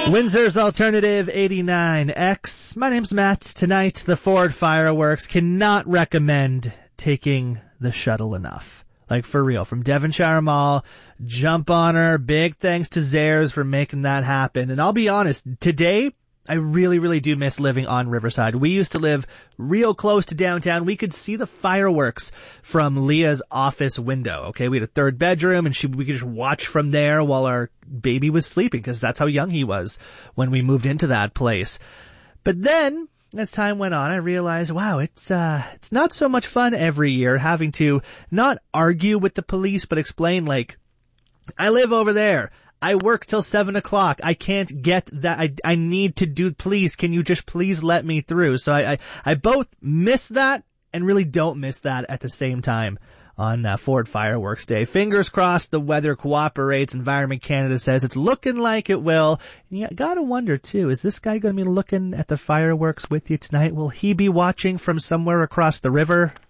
Windsor's Alternative 89X. My name's Matt. Tonight, the Ford Fireworks. Cannot recommend taking the shuttle enough. Like, for real. From Devonshire Mall, jump on her. Big thanks to Zares for making that happen. And I'll be honest, today, I really, really do miss living on Riverside. We used to live real close to downtown. We could see the fireworks from Leah's office window, okay? We had a third bedroom, and we could just watch from there while our baby was sleeping, because that's how young he was when we moved into that place. But then, as time went on, I realized, wow, it's not so much fun every year having to not argue with the police, but explain, like, I live over there. I work till 7 o'clock. I can't get that. I need to do, please, can you just please let me through? So I both miss that and really don't miss that at the same time on Ford Fireworks Day. Fingers crossed the weather cooperates. Environment Canada says it's looking like it will. And you gotta wonder too, is this guy gonna be looking at the fireworks with you tonight? Will he be watching from somewhere across the river?